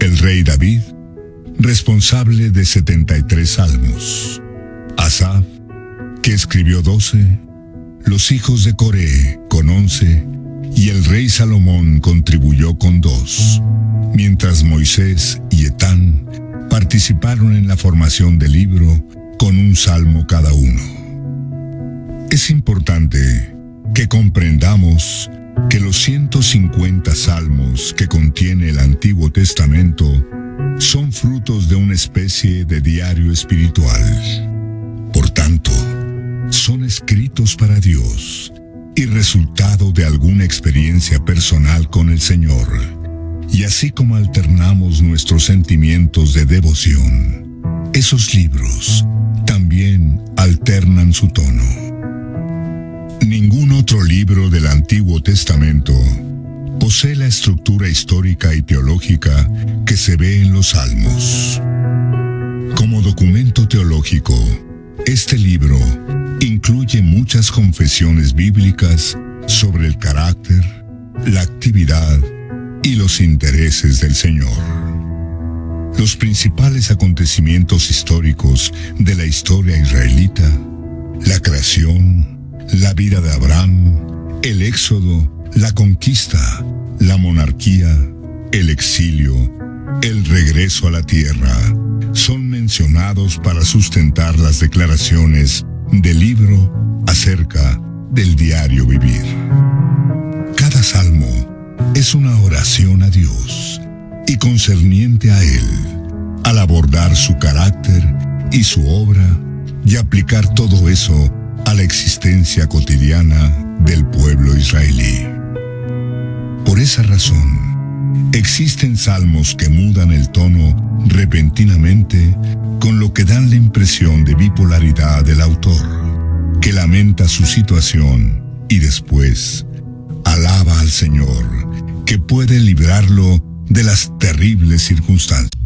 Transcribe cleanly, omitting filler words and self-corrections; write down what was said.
El rey David, responsable de 73 salmos. Asaf, que escribió 12, los hijos de Coré con 11, y el rey Salomón contribuyó con 2, mientras Moisés y Etán participaron en la formación del libro con un salmo cada uno. Es importante que comprendamos que los 150 salmos que contiene el Antiguo Testamento son frutos de una especie de diario espiritual. Por tanto, son escritos para Dios y resultado de alguna experiencia personal con el Señor. Y así como alternamos nuestros sentimientos de devoción, esos libros también alternan su tono. Ningún otro libro del Antiguo Testamento posee la estructura histórica y teológica que se ve en los Salmos. Como documento teológico, este libro incluye muchas confesiones bíblicas sobre el carácter, la actividad y los intereses del Señor. Los principales acontecimientos históricos de la historia israelita, la creación, la vida de Abraham, el éxodo, la conquista, la monarquía, el exilio, el regreso a la tierra, son mencionados para sustentar las declaraciones del libro acerca del diario vivir. Cada salmo es una oración a Dios y concerniente a Él, al abordar su carácter y su obra y aplicar todo eso a la existencia cotidiana del pueblo israelí. Por esa razón, existen salmos que mudan el tono repentinamente, con lo que dan la impresión de bipolaridad del autor, que lamenta su situación y después alaba al Señor, que puede librarlo de las terribles circunstancias.